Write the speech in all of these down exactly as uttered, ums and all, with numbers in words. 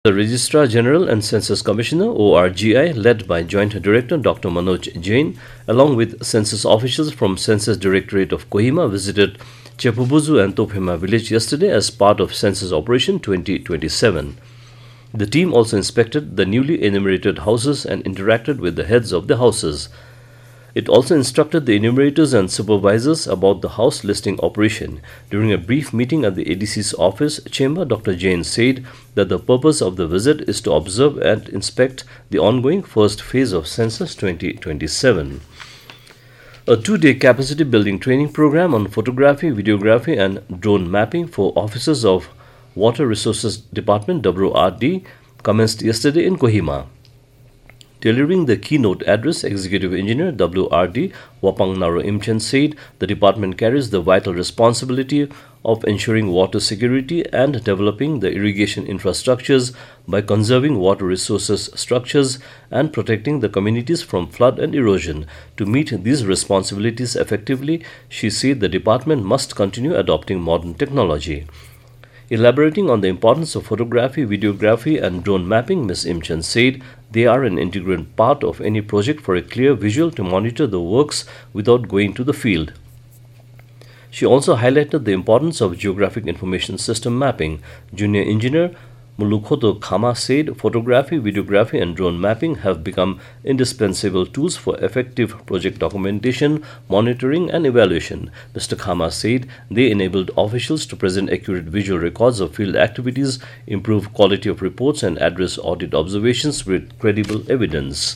The Registrar General and Census Commissioner O R G I, led by Joint Director Doctor Manoj Jain, along with census officials from Census Directorate of Kohima, visited Chepubuzu and Tophema village yesterday as part of Census Operation twenty twenty-seven. The team also inspected the newly enumerated houses and interacted with the heads of the houses. It also instructed the enumerators and supervisors about the house listing operation. During a brief meeting at the A D C's office chamber, Doctor Jain said that the purpose of the visit is to observe and inspect the ongoing first phase of Census twenty twenty-seven. A two-day capacity building training program on photography, videography and drone mapping for officers of Water Resources Department W R D commenced yesterday in Kohima. Delivering the keynote address, Executive Engineer W R D Wapang Naro Imchen said the department carries the vital responsibility of ensuring water security and developing the irrigation infrastructures by conserving water resources structures and protecting the communities from flood and erosion. To meet these responsibilities effectively, she said the department must continue adopting modern technology. Elaborating on the importance of photography, videography and drone mapping, Miz Imchen said they are an integral part of any project for a clear visual to monitor the works without going to the field. She also highlighted the importance of geographic information system mapping. Junior Engineer Mulukhoto Khama said photography, videography and drone mapping have become indispensable tools for effective project documentation, monitoring and evaluation. Mister Khama said they enabled officials to present accurate visual records of field activities, improve quality of reports and address audit observations with credible evidence.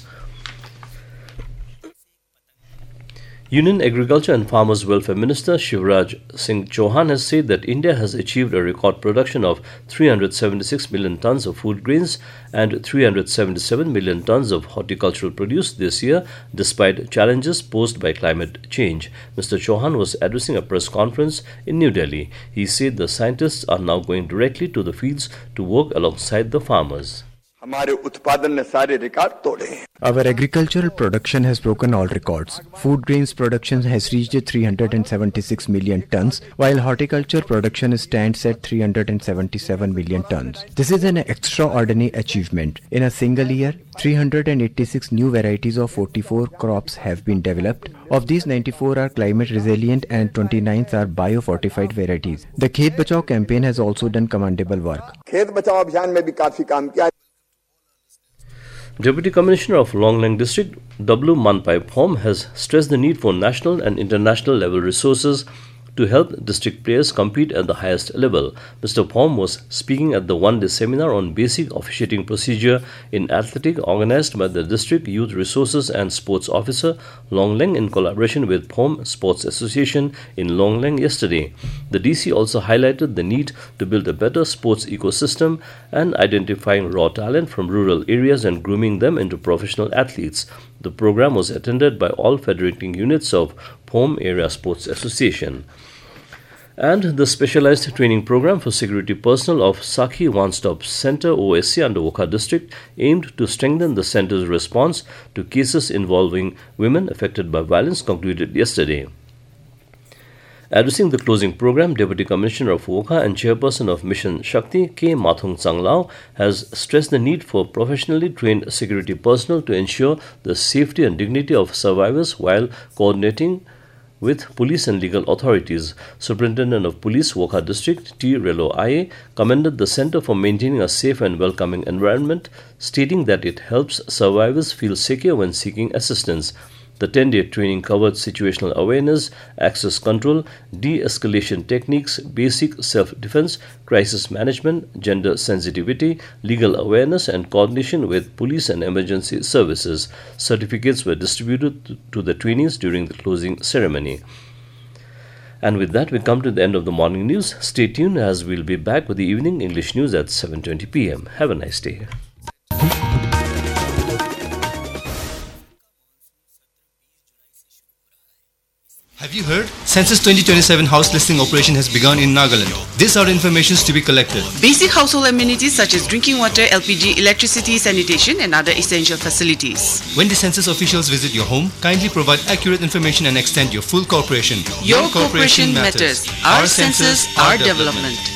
Union Agriculture and Farmers Welfare Minister Shivraj Singh Chauhan has said that India has achieved a record production of three hundred seventy-six million tons of food grains and three hundred seventy-seven million tons of horticultural produce this year, despite challenges posed by climate change. Mister Chauhan was addressing a press conference in New Delhi. He said the scientists are now going directly to the fields to work alongside the farmers. Our agricultural production has broken all records. Food grains production has reached three hundred seventy-six million tons, while horticulture production stands at three hundred seventy-seven million tons. This is an extraordinary achievement. In a single year, three hundred eighty-six new varieties of forty-four crops have been developed. Of these, ninety-four are climate resilient and twenty-nine are bio-fortified varieties. The Khet Bachao campaign has also done commendable work. Deputy Commissioner of Longlang District W. Manpai Phom has stressed the need for national and international level resources to help district players compete at the highest level. Mister Phom was speaking at the one-day seminar on basic officiating procedure in athletics organized by the District Youth Resources and Sports Officer, Longlang, in collaboration with Phom Sports Association in Longlang yesterday. The D C also highlighted the need to build a better sports ecosystem and identifying raw talent from rural areas and grooming them into professional athletes. The program was attended by all federating units of Phom Area Sports Association. And the specialized training program for security personnel of Sakhi One-Stop Center O S C under Wokha district aimed to strengthen the center's response to cases involving women affected by violence concluded yesterday. Addressing the closing program, Deputy Commissioner of Wokha and Chairperson of Mission Shakti, K. Mathung Changlao, has stressed the need for professionally trained security personnel to ensure the safety and dignity of survivors while coordinating with police and legal authorities. Superintendent of Police, Wokha District, T. Relo Aye, commended the Centre for maintaining a safe and welcoming environment, stating that it helps survivors feel secure when seeking assistance. The ten-day training covered situational awareness, access control, de-escalation techniques, basic self-defense, crisis management, gender sensitivity, legal awareness and coordination with police and emergency services. Certificates were distributed to the trainees during the closing ceremony. And with that, we come to the end of the morning news. Stay tuned as we'll be back with the evening English news at seven twenty p m Have a nice day. Have you heard? Census twenty twenty-seven house listing operation has begun in Nagaland. These are informations to be collected. Basic household amenities such as drinking water, L P G, electricity, sanitation and other essential facilities. When the census officials visit your home, kindly provide accurate information and extend your full cooperation. Your, your cooperation, cooperation matters. matters. Our, our census, our development. development.